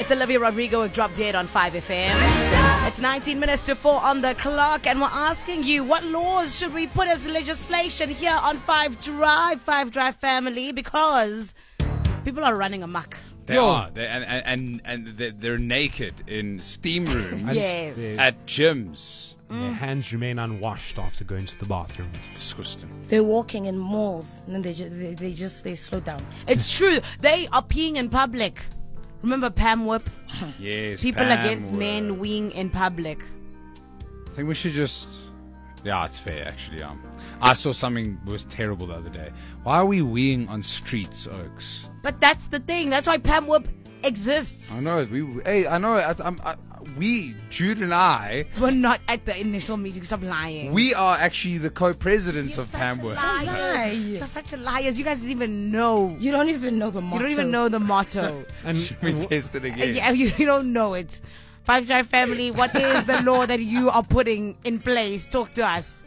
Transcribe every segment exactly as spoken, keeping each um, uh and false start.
It's Olivia Rodrigo with Drop Dead on five F M. It's nineteen minutes to four on the clock, and we're asking you, what laws should we put as legislation here on five Drive, five Drive family? Because people are running amok. They Yo. are, they, and and and they're, they're naked in steam rooms, yes, at gyms. Mm. Their hands remain unwashed after going to the bathroom. It's disgusting. They're walking in malls, and then they just they, they just they slow down. It's true. They are peeing in public. Remember Pam Whip? Yes. People Pam against Whip. men weeing in public. I think we should just. Yeah, it's fair actually. Um, I saw something that was terrible the other day. Why are we weeing on streets, Oaks? But that's the thing. That's why Pam Whip exists. I know. We. Hey, I know. I, I'm. I, we, Jude and I, we're not at the initial meeting. Stop lying. We are actually the co-presidents You're of such Pam a Whip. liar. You're such a liars. You guys didn't even know. You don't even know the motto. You don't even know the motto. And should we test it again? Yeah, you, you don't know it. Five Drive family, what is the law that you are putting in place? Talk to us.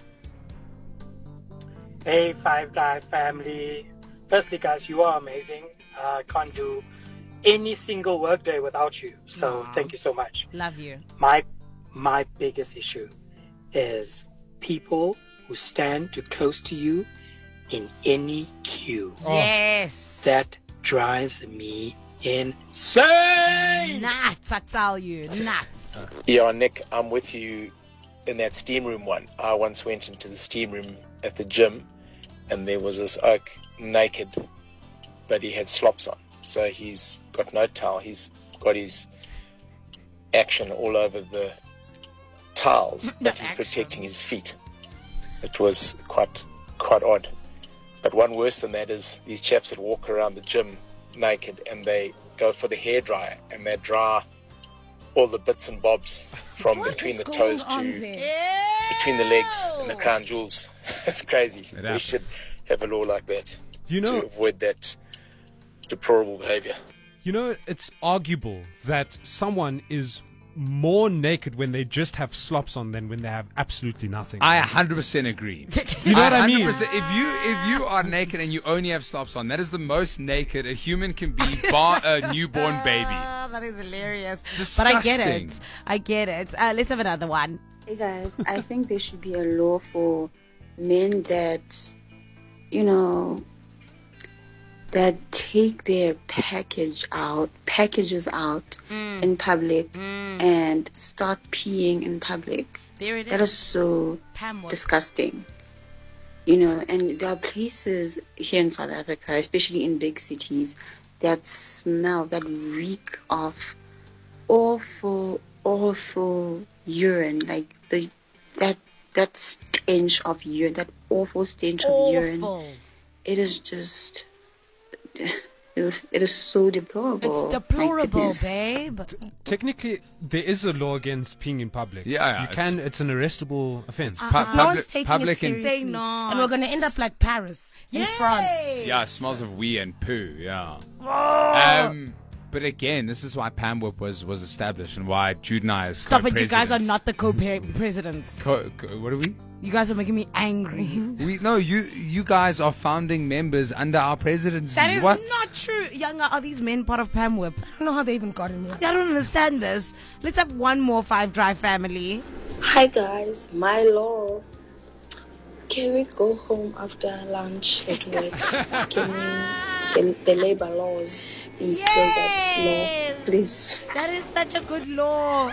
Hey, Five Drive family. Firstly, guys, you are amazing. I uh, can't do any single workday without you. So Aww. Thank you so much. Love you. My my biggest issue is people who stand too close to you in any queue. Oh. Yes. That drives me insane. Nuts, I tell you. Nuts. Yeah, Nick, I'm with you in that steam room one. I once went into the steam room at the gym, and there was this oak naked, but he had slops on. So he's got no towel. He's got his action all over the tiles, but he's protecting his feet. It was quite quite odd. But one worse than that is these chaps that walk around the gym naked, and they go for the hairdryer, and they dry all the bits and bobs from what between the going toes on to there? between the legs and the crown jewels. It's crazy. It we happens. should have a law like that You know, to avoid that deplorable behavior. you know, it's arguable that someone is more naked when they just have slops on than when they have absolutely nothing. I one hundred percent agree. You know what I mean? one hundred percent. If you if you are naked and you only have slops on, that is the most naked a human can be, bar a newborn baby. Ah, that is hilarious. It's But I get disgusting. it. I get it. Uh, let's have another one. Hey guys, I think there should be a law for men that, you know, that take their package out, packages out Mm. in public Mm. and start peeing in public. There it is. That is so Pam Whip. disgusting. You know, and there are places here in South Africa, especially in big cities, that smell, that reek of awful, awful urine. Like the that that stench of urine, that awful stench of urine. Awful. It is just, it is so deplorable. It's My deplorable, goodness. babe. Technically, there is a law against peeing in public. Yeah, yeah, you can. It's, an arrestable offense. Pu- No public, one's taking public it and seriously. They not. And we're going to end up like Paris in France. yeah, it smells of wee and poo. Yeah. Um, but again, this is why Pam Whip was was established and why Jude and I as Stop it. You guys are co-presidents- not the co-presidents. Co- co- what are we? You guys are making me angry. We no, you you guys are founding members under our presidency. That is what? not true. Younger, are these men part of Pam Whip? I don't know how they even got in here. I don't understand this. Let's have one more Five Drive family. Hi guys, my law. Can we go home after lunch at work? Can we, the, the labor laws instill that Yes. law, please? That is such a good law.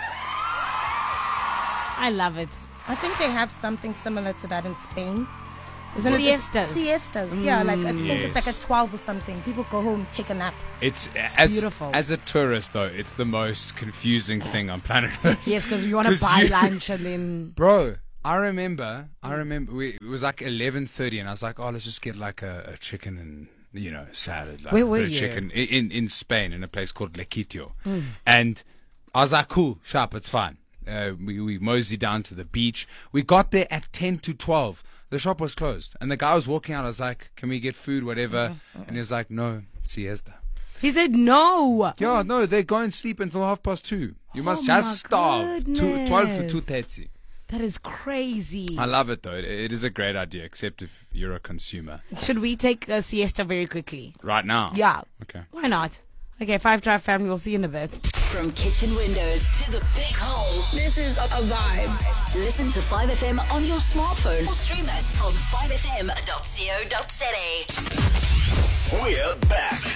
I love it. I think they have something similar to that in Spain. Isn't Siestas. it? Siestas. Yeah, like I think Yes. it's like at twelve or something. People go home, take a nap. It's, as beautiful. as a tourist though, it's the most confusing thing on planet Earth. Yes, because you want to 'Cause buy you- lunch and then... Bro, I remember, I remember, we, it was like eleven thirty, and I was like, oh, let's just get like a, a chicken and, you know, salad. Like Where were a you? Chicken in, in, in Spain, in a place called Lequitio. And I was like, cool, sharp, it's fine. Uh, we, we moseyed down to the beach. We got there at ten to twelve. The shop was closed. And the guy was walking out. I was like, can we get food, whatever? And he was like, no, siesta. He said no. Yeah, no, they go and sleep until half past two. You must Oh just my starve. Two, twelve to goodness. two thirty. That is crazy. I love it though. It, it is a great idea, except if you're a consumer. Should we take a siesta very quickly? Right now. Yeah. Okay. Why not? Okay, Five Drive family, we'll see you in a bit. From kitchen windows to the big hole. This is a, a vibe. Listen to five F M on your smartphone or stream us on five f m dot co dot za. We're back.